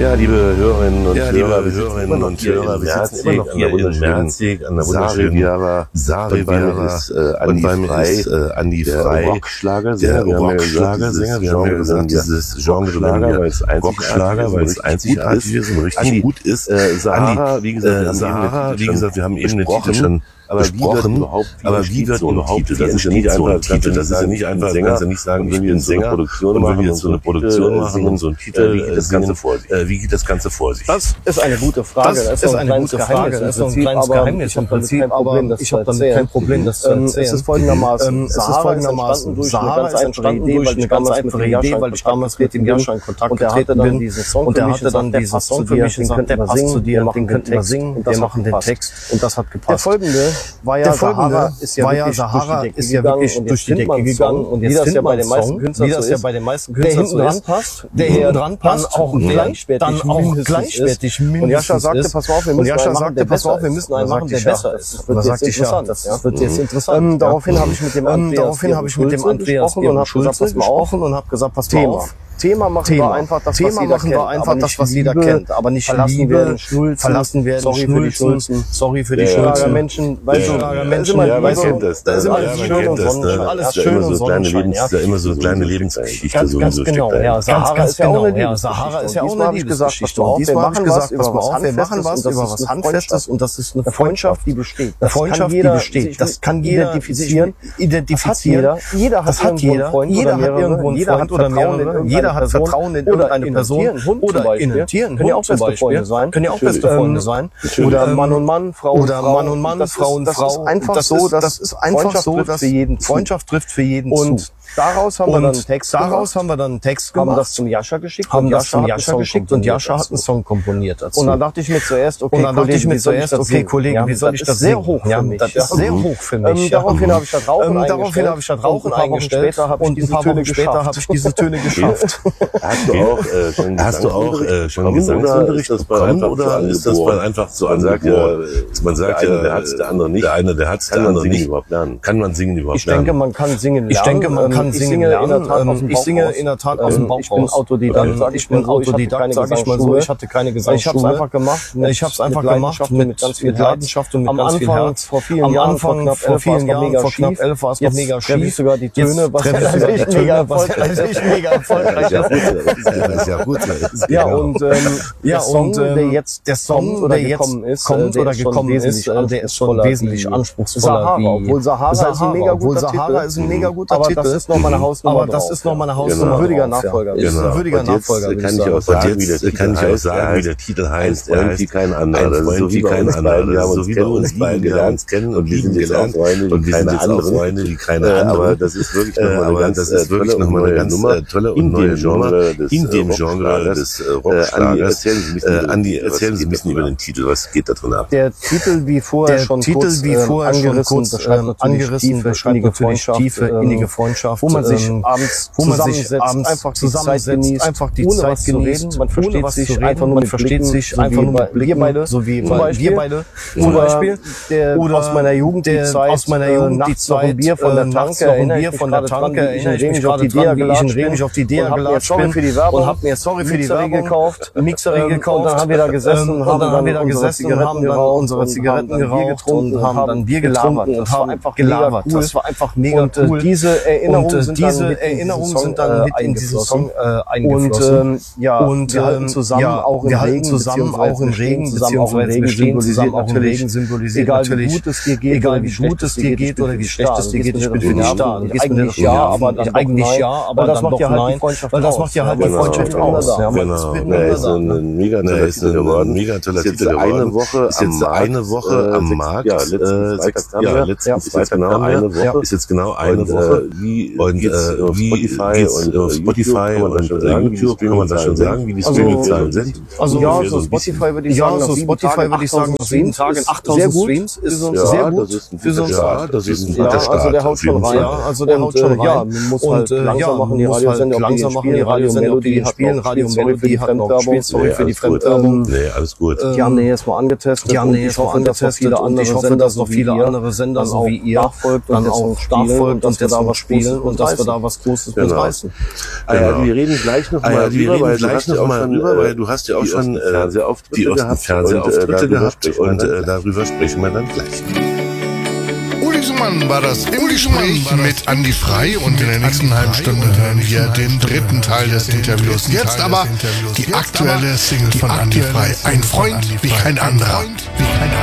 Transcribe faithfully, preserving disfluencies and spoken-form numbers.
Ja, liebe Hörerinnen und ja, Hörer, liebe Hörerinnen und Hörer, wir sitzen immer noch hier in Merzig an der wunderschönen Saarriviera. Und bei mir ist äh, Andi Frei, Rockschlagersänger. der Rockschlagersänger. Wir haben ja gesagt, dieses Genre, weil es Rockschlager, weil es einzigartig ist und richtig gut ist. Sahara, wie gesagt, Sahara, wie gesagt, wir haben eben den Titel schon aber besprochen, wie überhaupt, aber wie wird überhaupt Titel? Das ist ja nicht einfach, Titel, das ist ja nicht einfach, kannst du nicht sagen, ich bin Sänger Produktion und wenn wir machen jetzt so eine Produktion machen und so einen Titel, wie geht das Ganze vor sich? Wie geht das Ganze vor sich? Das ist eine gute Frage. Das, das ist eine gute Frage. Das ist so ein kleines Geheimnis im Prinzip, aber ich habe damit kein Problem, das zu erzählen. Es ist folgendermaßen, es ist folgendermaßen, Sahara ist entstanden durch eine ganz einfache Idee, weil ich damals mit dem Jascha in Kontakt getreten bin und der hatte dann diesen Song für mich gesagt, der passt zu dir, den könnten wir singen, wir machen den Text und das hat gepasst. Der folgende war ja Sahara, ist ja wirklich Sahara ist ja wirklich durch die Decke gegangen und wie das ja bei den meisten Künstlern so ist, ja bei den meisten Künstlern der hinten dran passt, der hinten dran passt, auch gleichwertig gleichwertig und Jascha sagte, pass auf, wir müssen einen machen, der pass auf, wir müssen einen machen, der besser ist. Das wird jetzt interessant. Das wird jetzt interessant. Daraufhin habe ich mit dem daraufhin habe ich mit dem Andreas gesprochen und habe gesagt, pass mal auf und habe gesagt, pass mal auf. Thema machen Thema. wir einfach das, Thema was jeder machen kennt, wir einfach das, was jeder Liebe, kennt, aber nicht verlassen Liebe, werden, Schnulzen, verlassen werden, sorry für die Schnulzen, sorry für die ja, Schnulzen. Menschen, weißt du, ja, Menschen, ja, ja, man kennt das, da ist immer alles schön und Sonnenschein, alles schön und Sonnenschein, ja, immer so kleine Lebensgeschichte, ganz, so ganz so genau, ja, Sahara ist ja auch eine ja, Sahara ist ja auch eine Liebesgeschichte. Und diesmal habe ich gesagt, pass mal auf, wir machen was über was Handfestes und das ist eine Freundschaft, die besteht. Eine Freundschaft, die besteht. Das kann jeder identifizieren. Identifizieren. Jeder hat irgendwo einen Freund, jeder hat irgendwo einen Freund oder mehrere. Jeder hat Vertrauen in irgendeine Person. Oder in den Tieren. Können ja auch beste Freunde sein. Können ja auch beste Freunde sein. Oder Mann und Mann, Frau und Frau. Oder Mann und Mann, Frau und Frau. Das ist einfach so, das ist einfach so, dass Freundschaft trifft für jeden zu. Und daraus haben wir dann einen Text daraus haben wir dann einen Text gemacht. Haben das zum Jascha geschickt. Haben das zum Jascha geschickt und Jascha hat einen Song komponiert dazu. Und dann dachte ich mir zuerst, okay, und dann dachte ich mir zuerst, okay, Kollege, wie soll ich das sehr hoch für mich. Das ist sehr hoch für mich. Daraufhin habe ich das Rauchen eingestellt. Daraufhin habe ich das Rauchen eingestellt und ein paar Wochen später habe ich diese Töne geschafft. Hast du auch äh, schon Hast du auch äh, schon Gesangsunterricht bekommen oder ist das bei einfach so man sagt ja, man sagt ja, der hat's, der andere nicht. Der eine, der hat's, der andere nicht. Kann man singen überhaupt lernen? Ich denke, man kann singen lernen. Ich denke, man kann singen lernen. Ich singe in der Tat aus dem Bauch raus. Ich bin Autodidakt. Ich bin Autodidakt, sage ich mal so. Ich hatte keine Gesangsschule. Ich habe es einfach gemacht. Ich habe es einfach gemacht mit ganz viel Leidenschaft und mit ganz viel Herz. Vor vielen Jahren, am Anfang vor vielen Jahren, vor knapp elf war es noch mega schief. Jetzt sogar die Töne, was mega mega erfolgreich ist. Ja gut. Ja und ja und der jetzt der Song, oder der jetzt gekommen ist, kommt oder gekommen ist, der ist schon wesentlich anspruchsvoller. Obwohl Sahara ist ein mega guter Sahara ist ein mega guter Titel. Aber das ist noch meine Hausnummer. Aber das ist noch meine Hausnummer. Ein würdiger Nachfolger. Ist ein würdiger Nachfolger. Kann ich auch sagen, wie der Titel kann ich auch heißt. sagen, wie der Titel heißt. Er heißt wie kein anderer. Ein Freund wie kein anderer. So wie wir uns beide gelernt kennen und lieben gelernt und wir sind jetzt auch Freunde wie keine anderen. Aber das ist wirklich nochmal eine ganz wirklich noch mal eine ganz tolle und neue Genre in dem Genre des Rockschlagers. Andi, erzählen Sie ein bisschen über den Titel. Was geht da drin ab? Der Titel, wie vorher schon kurz angerissen, beschreibt natürlich tiefe, innige Freundschaft, wo man sich abends wo man sich abends einfach zusammensetzt, einfach die ohne Zeit was zu genießt, reden. Man versteht sich reden, einfach nur man mit versteht Blicken, sich so einfach wie nur mit Blicken, wir beide, so wie zum Beispiel, wir beide, zum oder Beispiel, der oder aus meiner Jugend die der Zeit, aus meiner Jugend die nachts noch ein Zeit, Bier von der nachts Tanke, noch ein erinnere Bier ich mich von der gerade Tanke, dran, wie ich erinnere ich mich gerade dran, wie ich in Remisch auf die Idee gelatscht bin für die Werbung und hab mir sorry für die Werbung gekauft, Mixerie gekauft, und dann haben wir da gesessen und dann haben wir da gesessen und haben dann unsere Zigaretten geraucht und haben dann Bier getrunken und haben einfach gelabert. Das war einfach mega cool. Und diese Erinnerungen sind diese Erinnerungen sind dann mit in diesen Song eingeflossen. Und ja, und wir halten zusammen auch im Regen, zusammen auch im Regen, beziehungsweise bestehen zusammen auch im Regen symbolisiert natürlich, egal wie gut es dir geht, egal wie gut es dir geht oder wie schlecht es dir geht, ich bin für dich da. Eigentlich ja, aber eigentlich ja, aber das macht ja halt nein, die Freundschaft weil das macht ja halt die Freundschaft aus. Genau, er ist ein mega toller Titel geworden. Mega toller Titel geworden. Eine Woche ist jetzt eine Woche am Markt. Ja, letztens ja, letztens ist jetzt genau eine Woche. Ist jetzt genau eine Woche. Wie und wie Spotify und Spotify und YouTube kann man das schon sagen, wie die Streaming-Zahlen sind. Also ja, so Spotify würde ich sagen, ja, so Spotify würde ich sagen, nach sieben Tagen achttausend Streams ist sehr gut für so ein Ja, das ist ein guter ja, also der haut schon rein. Ja, also der haut schon rein. Ja, man muss halt langsam machen, die Radiosender, langsam machen die Radiosender, die spielen, Radio Melodie hat noch gespielt, sorry für die Fremdwerbung. Nee, alles gut. Die haben den jetzt mal angetestet. Die haben den jetzt mal angetestet viele andere und ich hoffe, hoffe, dass noch viele andere Sender, so wie ihr, dann auch nachfolgt und der da was spielen und dass wir da was Großes mitreißen. Ah ja, wir reden gleich noch Ah, mal ja, wir drüber, reden weil gleich du hast noch ja mal auch schon, drüber, äh, weil du hast ja auch die schon ersten äh, Fernsehauftritte die ersten gehabt Fernsehauftritte und, äh, gehabt darüber und sprechen wir äh, darüber sprechen wir dann gleich. Uli Schumann war das im Gespräch mit Andi Frei und in der nächsten halben Stunde hören wir den dritten Teil des Interviews. Jetzt aber die aktuelle Single von Andi Frei. Ein Freund wie kein anderer.